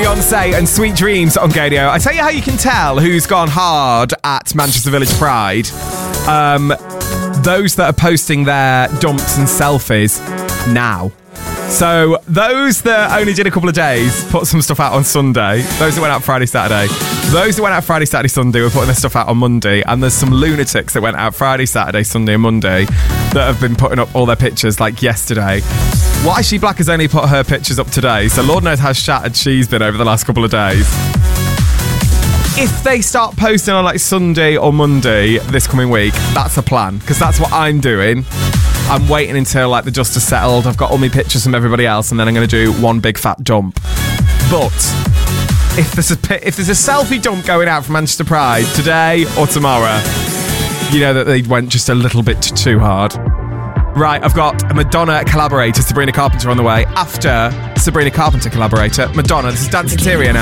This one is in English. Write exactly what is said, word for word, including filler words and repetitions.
Beyonce and Sweet Dreams on Gadio. I tell you how you can tell who's gone hard at Manchester Village Pride. Um, those that are posting their dumps and selfies now. So those that only did a couple of days put some stuff out on Sunday. Those that went out Friday, Saturday. Those that went out Friday, Saturday, Sunday were putting their stuff out on Monday. And there's some lunatics that went out Friday, Saturday, Sunday and Monday that have been putting up all their pictures like yesterday. Why She Black has only put her pictures up today, so Lord knows how shattered she's been over the last couple of days. If they start posting on like Sunday or Monday this coming week, that's a plan, because that's what I'm doing. I'm waiting until like the dust has settled. I've got all my pictures from everybody else, and then I'm going to do one big fat dump. But if there's a if there's a selfie dump going out from Manchester Pride today or tomorrow, you know that they went just a little bit too hard. Right, I've got a Madonna collaborator, Sabrina Carpenter, on the way. After Sabrina Carpenter collaborator, Madonna, this is Dancing Tyria now.